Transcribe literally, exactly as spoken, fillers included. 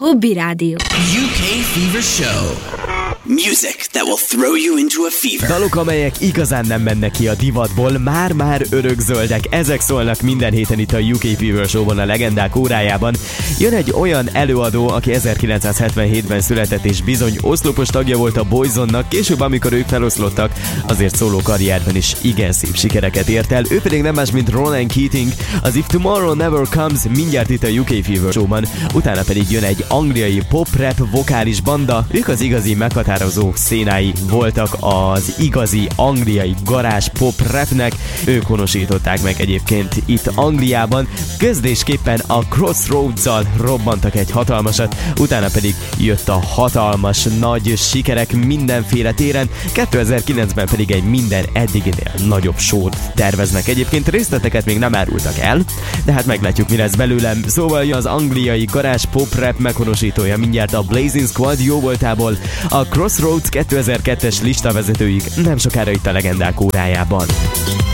Hobby Rádió. U K Fever Show. Music that will throw you into a fever. Dalok, amelyek igazán nem mennek ki a divatból, már-már örökzöldek. Ezek szólnak minden héten itt a U K Fever Show-ban, a legendák órájában. Jön egy olyan előadó, aki ezerkilencszázhetvenhétben született, és bizony oszlopos tagja volt a Boyzone-nak, később, amikor ők feloszlottak, azért szóló karrierben is igen szép sikereket ért el. Ő pedig nem más, mint Ronan Keating, az If Tomorrow Never Comes mindjárt itt a U K Fever Show-ban, utána pedig jön egy angliai pop-rap vokális banda. Ők az igazi meghatározó szénái voltak az igazi angliai garázs pop-rapnek, ők honosították meg egyébként itt Angliában, kezdésképpen a Crossroads-zal robbantak egy hatalmasat, utána pedig jött a hatalmas nagy sikerek mindenféle téren, kétezer-kilencben pedig egy minden eddiginél nagyobb show-t terveznek. Egyébként részleteket még nem árultak el, de hát meglátjuk, mi lesz belőlem. Szóval jön az angliai garázs pop-rap meghonosítója mindjárt a Blazing Squad jó voltából, a Crossroads kétezer-kettes listavezetőig nem sokára itt a legendák órájában.